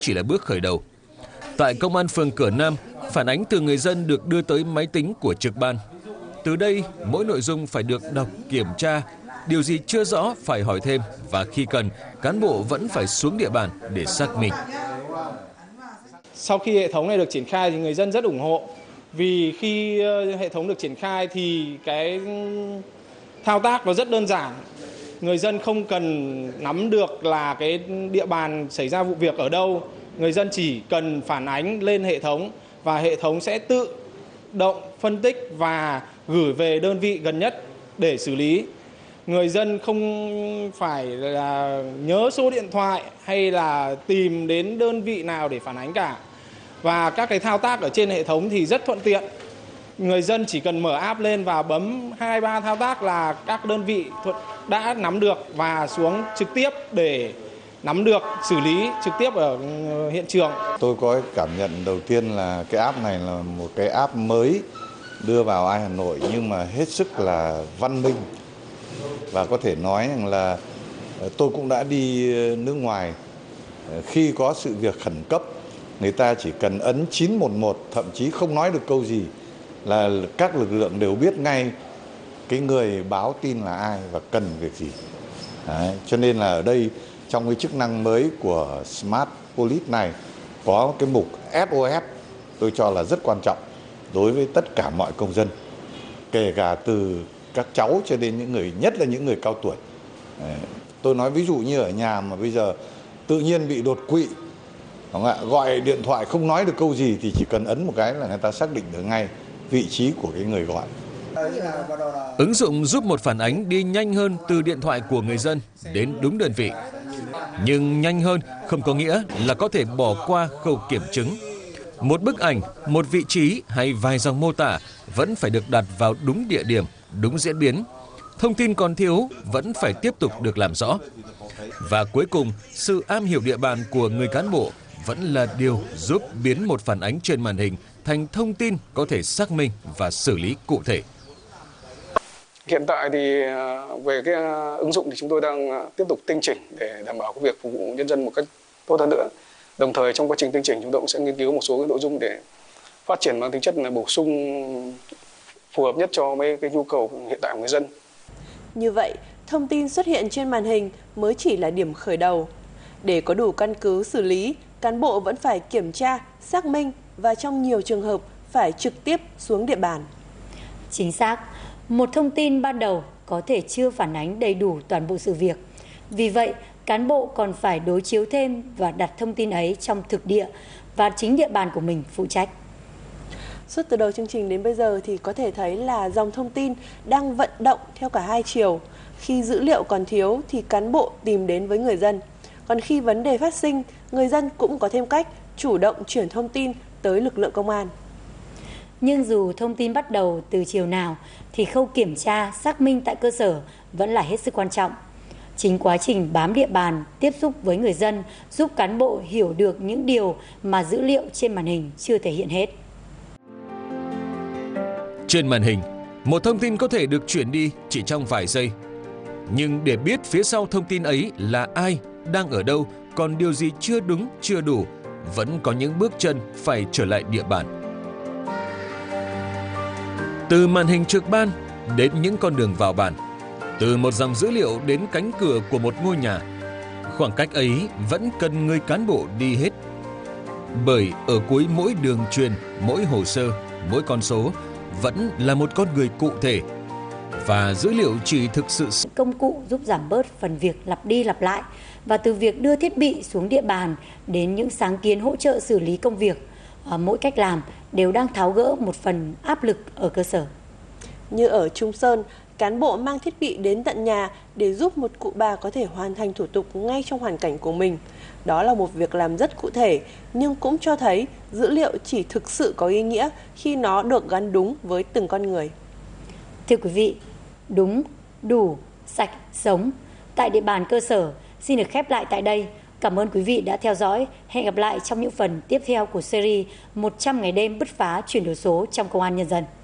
chỉ là bước khởi đầu. Tại Công an phường Cửa Nam, phản ánh từ người dân được đưa tới máy tính của trực ban. Từ đây, mỗi nội dung phải được đọc, kiểm tra, điều gì chưa rõ phải hỏi thêm và khi cần, cán bộ vẫn phải xuống địa bàn để xác minh. Sau khi hệ thống này được triển khai thì người dân rất ủng hộ. Vì khi hệ thống được triển khai thì cái thao tác nó rất đơn giản. Người dân không cần nắm được là cái địa bàn xảy ra vụ việc ở đâu. Người dân chỉ cần phản ánh lên hệ thống và hệ thống sẽ tự động phân tích và gửi về đơn vị gần nhất để xử lý. Người dân không phải là nhớ số điện thoại hay là tìm đến đơn vị nào để phản ánh cả. Và các cái thao tác ở trên hệ thống thì rất thuận tiện. Người dân chỉ cần mở app lên và bấm 2-3 thao tác là các đơn vị đã nắm được và xuống trực tiếp để nắm được, xử lý trực tiếp ở hiện trường. Tôi có cảm nhận đầu tiên là cái app này là một cái app mới đưa vào Ai Hà Nội nhưng mà hết sức là văn minh. Và có thể nói rằng là tôi cũng đã đi nước ngoài, khi có sự việc khẩn cấp, người ta chỉ cần ấn 911, thậm chí không nói được câu gì là các lực lượng đều biết ngay cái người báo tin là ai và cần việc gì. Đấy, cho nên là ở đây trong cái chức năng mới của Smart Police này có cái mục SOS tôi cho là rất quan trọng đối với tất cả mọi công dân, kể cả từ các cháu cho đến những người, nhất là những người cao tuổi. Tôi nói ví dụ như ở nhà mà bây giờ tự nhiên bị đột quỵ, gọi điện thoại không nói được câu gì thì chỉ cần ấn một cái là người ta xác định được ngay vị trí của cái người gọi. Ứng dụng giúp một phản ánh đi nhanh hơn từ điện thoại của người dân đến đúng đơn vị. Nhưng nhanh hơn không có nghĩa là có thể bỏ qua khâu kiểm chứng. Một bức ảnh, một vị trí hay vài dòng mô tả vẫn phải được đặt vào đúng địa điểm, đúng diễn biến. Thông tin còn thiếu vẫn phải tiếp tục được làm rõ. Và cuối cùng, sự am hiểu địa bàn của người cán bộ vẫn là điều giúp biến một phản ánh trên màn hình thành thông tin có thể xác minh và xử lý cụ thể. Hiện tại thì về cái ứng dụng thì chúng tôi đang tiếp tục tinh chỉnh để đảm bảo cái việc phục vụ nhân dân một cách tốt hơn nữa. Đồng thời trong quá trình tinh chỉnh chúng tôi cũng sẽ nghiên cứu một số cái nội dung để phát triển mang tính chất là bổ sung phù hợp nhất cho mấy cái nhu cầu hiện tại của người dân. Như vậy, thông tin xuất hiện trên màn hình mới chỉ là điểm khởi đầu. Để có đủ căn cứ xử lý, cán bộ vẫn phải kiểm tra, xác minh và trong nhiều trường hợp phải trực tiếp xuống địa bàn. Chính xác, một thông tin ban đầu có thể chưa phản ánh đầy đủ toàn bộ sự việc. Vì vậy, cán bộ còn phải đối chiếu thêm và đặt thông tin ấy trong thực địa và chính địa bàn của mình phụ trách. Suốt từ đầu chương trình đến bây giờ thì có thể thấy là dòng thông tin đang vận động theo cả hai chiều. Khi dữ liệu còn thiếu thì cán bộ tìm đến với người dân. Còn khi vấn đề phát sinh, người dân cũng có thêm cách chủ động chuyển thông tin tới lực lượng công an. Nhưng dù thông tin bắt đầu từ chiều nào thì khâu kiểm tra, xác minh tại cơ sở vẫn là hết sức quan trọng. Chính quá trình bám địa bàn, tiếp xúc với người dân giúp cán bộ hiểu được những điều mà dữ liệu trên màn hình chưa thể hiện hết. Trên màn hình, một thông tin có thể được chuyển đi chỉ trong vài giây. Nhưng để biết phía sau thông tin ấy là ai, đang ở đâu, còn điều gì chưa đúng, chưa đủ, vẫn có những bước chân phải trở lại địa bàn. Từ màn hình trực ban đến những con đường vào bản, từ một dòng dữ liệu đến cánh cửa của một ngôi nhà, khoảng cách ấy vẫn cần người cán bộ đi hết. Bởi ở cuối mỗi đường truyền, mỗi hồ sơ, mỗi con số vẫn là một con người cụ thể. Và dữ liệu chỉ thực sự công cụ giúp giảm bớt phần việc lặp đi lặp lại, và từ việc đưa thiết bị xuống địa bàn đến những sáng kiến hỗ trợ xử lý công việc, mỗi cách làm đều đang tháo gỡ một phần áp lực ở cơ sở. Như ở Trung Sơn, cán bộ mang thiết bị đến tận nhà để giúp một cụ bà có thể hoàn thành thủ tục ngay trong hoàn cảnh của mình. Đó là một việc làm rất cụ thể, nhưng cũng cho thấy dữ liệu chỉ thực sự có ý nghĩa khi nó được gắn đúng với từng con người. Thưa quý vị, đúng, đủ, sạch, sống tại địa bàn cơ sở xin được khép lại tại đây. Cảm ơn quý vị đã theo dõi. Hẹn gặp lại trong những phần tiếp theo của series 100 ngày đêm bứt phá chuyển đổi số trong Công an Nhân dân.